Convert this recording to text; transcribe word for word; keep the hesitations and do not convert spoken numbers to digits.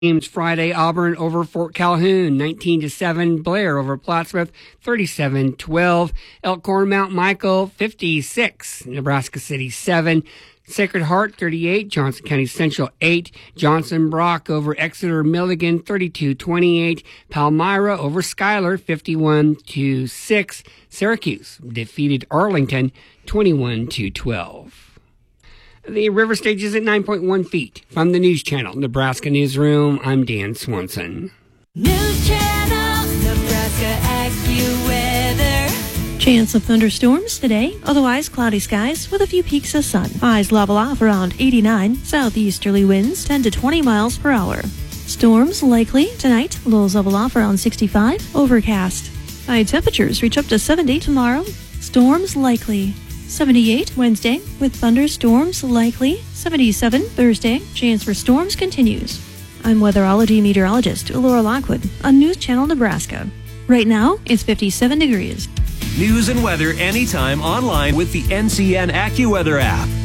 Games Friday, Auburn over Fort Calhoun, nineteen to seven. Blair over Plattsmouth, thirty-seven twelve. Elkhorn Mount Michael, fifty-six. Nebraska City, seven. Sacred Heart, thirty-eight. Johnson County Central, eight. Johnson Brock over Exeter Milligan, thirty-two twenty-eight. Palmyra over Schuyler, fifty-one to six. Syracuse defeated Arlington, twenty-one to twelve. The river stage is at nine point one feet. From the News Channel, Nebraska Newsroom, I'm Dan Swanson. News Channel, Nebraska AccuWeather. Chance of thunderstorms today, otherwise cloudy skies with a few peaks of sun. Highs level off around eighty-nine, southeasterly winds ten to twenty miles per hour. Storms likely tonight, lows level off around sixty-five, overcast. High temperatures reach up to seventy tomorrow. Storms likely. seventy-eight Wednesday, with thunderstorms likely. seventy-seven Thursday, chance for storms continues. I'm weatherology meteorologist Laura Lockwood on News Channel Nebraska. Right now, it's fifty-seven degrees. News and weather anytime online with the N C N AccuWeather app.